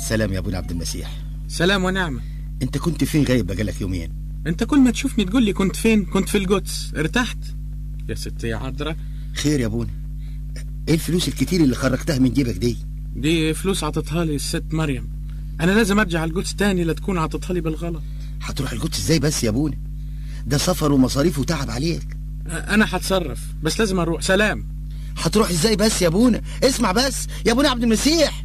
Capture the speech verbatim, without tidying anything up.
سلام يا ابونا عبد المسيح. سلام ونعمة. انت كنت فين غايب بقالك يومين؟ انت كل ما تشوفني تقول لي كنت فين؟ كنت في القدس. ارتحت يا ستي يا عذرا. خير يا ابونا؟ ايه الفلوس الكتير اللي خرجتها من جيبك دي؟ دي فلوس عطتها لي الست مريم. انا لازم ارجع القدس تاني لا تكون عطتها لي بالغلط. هتروح القدس ازاي بس يا ابونا؟ ده سفر ومصاريف وتعب عليك. انا هتصرف بس لازم اروح. سلام. هتروح ازاي بس يا ابونا؟ اسمع بس يا ابونا عبد المسيح.